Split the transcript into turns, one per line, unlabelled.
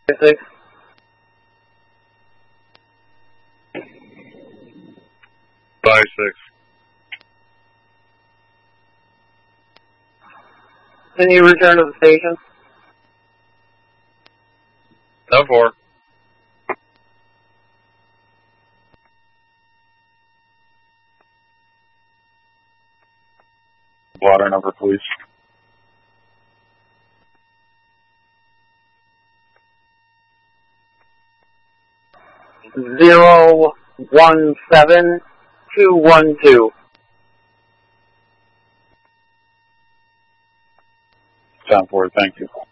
6.
Five, 6.
Can you return to the station?
10-4. Blotter number, please.
017212.
10-4, thank you.